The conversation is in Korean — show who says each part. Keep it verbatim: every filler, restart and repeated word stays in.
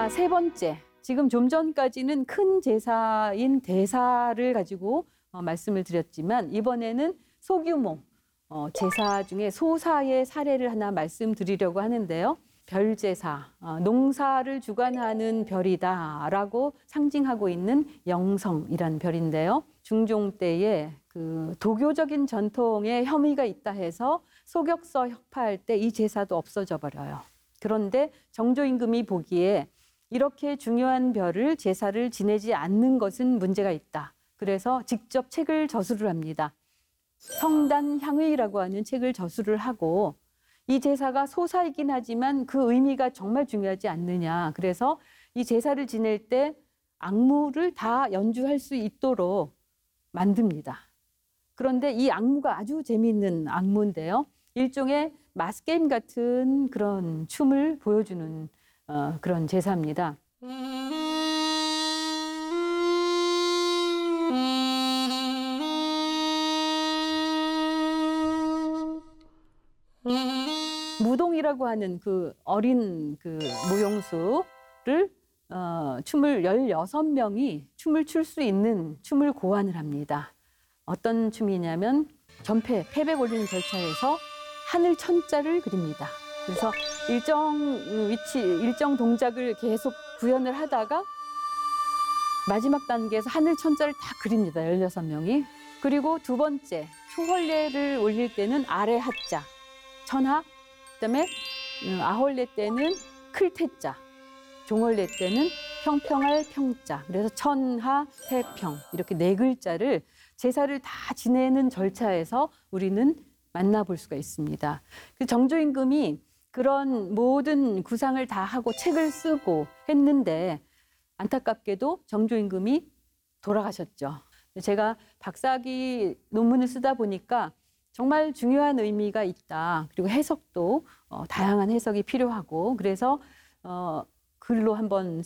Speaker 1: 자, 세 번째. 지금 좀 전까지는 큰 제사인 대사를 가지고 어, 말씀을 드렸지만 이번에는 소규모 어, 제사 중에 소사의 사례를 하나 말씀드리려고 하는데요. 별제사, 어, 농사를 주관하는 별이다라고 상징하고 있는 영성이란 별인데요. 중종 때에 그 도교적인 전통에 혐의가 있다 해서 소격서 혁파할 때 이 제사도 없어져 버려요. 그런데 정조 임금이 보기에 이렇게 중요한 별을 제사를 지내지 않는 것은 문제가 있다. 그래서 직접 책을 저수를 합니다. 성단향의라고 하는 책을 저수를 하고 이 제사가 소사이긴 하지만 그 의미가 정말 중요하지 않느냐. 그래서 이 제사를 지낼 때 악무를 다 연주할 수 있도록 만듭니다. 그런데 이 악무가 아주 재미있는 악무인데요. 일종의 마스게임 같은 그런 춤을 보여주는 어, 그런 제사입니다. 무동이라고 하는 그 어린 그 무용수를 어, 춤을 열여섯 명이 춤을 출 수 있는 춤을 고안을 합니다. 어떤 춤이냐면 전패, 패백 올리는 절차에서 하늘 천자를 그립니다. 그래서 일정 위치, 일정 동작을 계속 구현을 하다가 마지막 단계에서 하늘 천자를 다 그립니다. 열여섯 명이. 그리고 두 번째, 초헐례를 올릴 때는 아래 하자, 천하, 그다음에 아헐례 때는 클태자, 종헐례 때는 평평할 평자. 그래서 천하, 태평 이렇게 네 글자를 제사를 다 지내는 절차에서 우리는 만나볼 수가 있습니다. 그 정조 임금이 그런 모든 구상을 다 하고 책을 쓰고 했는데 안타깝게도 정조 임금이 돌아가셨죠. 제가 박사학위 논문을 쓰다 보니까 정말 중요한 의미가 있다. 그리고 해석도 어, 다양한 해석이 필요하고 그래서 어, 글로 한번